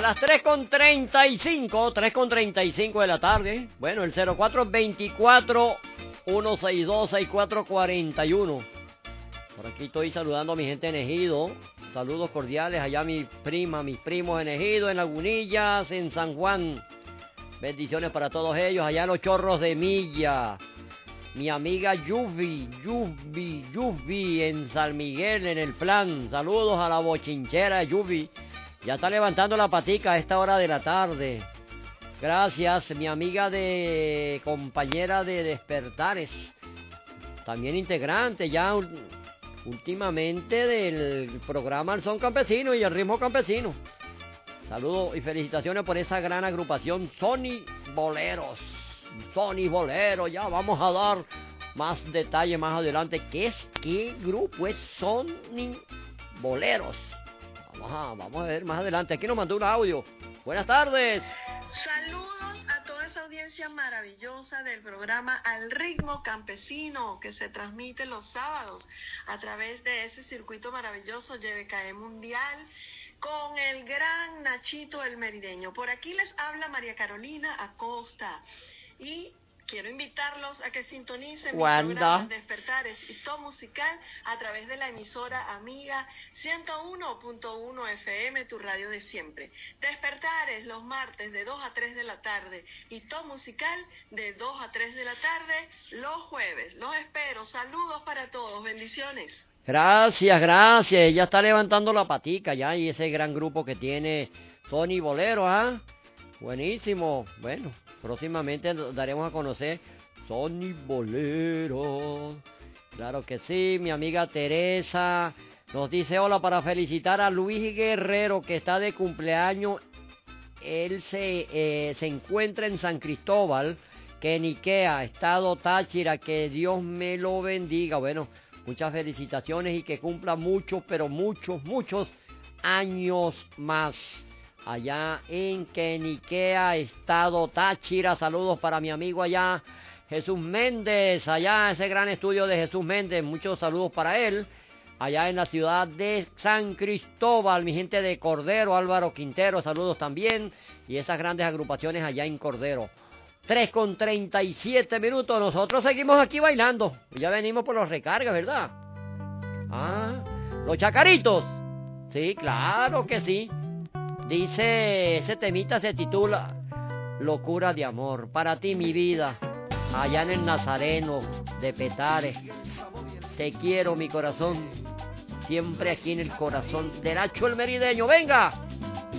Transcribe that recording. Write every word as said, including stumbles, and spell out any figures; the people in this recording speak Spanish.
A las tres con treinta y cinco, tres con treinta y cinco de la tarde. Bueno, el cero cuatro veinticuatro, ciento sesenta y dos, sesenta y cuatro cuarenta y uno. Por aquí estoy saludando a mi gente en Ejido. Saludos cordiales allá a mi prima, mis primos en Ejido, en Lagunillas, en San Juan. Bendiciones para todos ellos, allá en los Chorros de Milla. Mi amiga Yubi, Yubi, Yubi en San Miguel, en el Plan. Saludos a la bochinchera Yubi. Ya está levantando la patica a esta hora de la tarde. Gracias, mi amiga de compañera de Despertares. También integrante ya últimamente del programa El Son Campesino y el Ritmo Campesino. Saludos y felicitaciones por esa gran agrupación Sony Boleros. Sony Boleros, ya vamos a dar más detalles más adelante. ¿Qué es? ¿Qué grupo es Sony Boleros? Vamos a, vamos a ver más adelante. Aquí nos mandó un audio. Buenas tardes. Saludos a toda esa audiencia maravillosa del programa Al Ritmo Campesino, que se transmite los sábados a través de ese circuito maravilloso Y B K E Mundial con el gran Nachito el Merideño. Por aquí les habla María Carolina Acosta y quiero invitarlos a que sintonicen mi programa Despertares y Top Musical a través de la emisora amiga ciento uno punto uno F M, tu radio de siempre. Despertares los martes de dos a tres de la tarde y Top Musical de dos a tres de la tarde los jueves. Los espero. Saludos para todos. Bendiciones. Gracias, gracias. Ella está levantando la patica ya y ese gran grupo que tiene Sony Bolero, ¿ah? Buenísimo. Bueno, próximamente daremos a conocer Sony Bolero. Claro que sí, mi amiga Teresa nos dice hola para felicitar a Luis Guerrero que está de cumpleaños. Él se, eh, se encuentra en San Cristóbal, Queniquea, estado Táchira. Que Dios me lo bendiga. Bueno, muchas felicitaciones y que cumpla muchos, pero muchos, muchos años más. Allá en Queniquea, estado Táchira. Saludos para mi amigo allá, Jesús Méndez, allá ese gran estudio de Jesús Méndez. Muchos saludos para él. Allá en la ciudad de San Cristóbal, mi gente de Cordero, Álvaro Quintero, saludos también. Y esas grandes agrupaciones allá en Cordero. tres con treinta y siete minutos. Nosotros seguimos aquí bailando. Ya venimos por los recargas, ¿verdad? Ah, los chacaritos. Sí, claro que sí. Dice, ese temita se titula Locura de Amor. Para ti, mi vida, allá en el Nazareno de Petare. Te quiero, mi corazón, siempre aquí en el corazón de Nacho el Merideño. ¡Venga!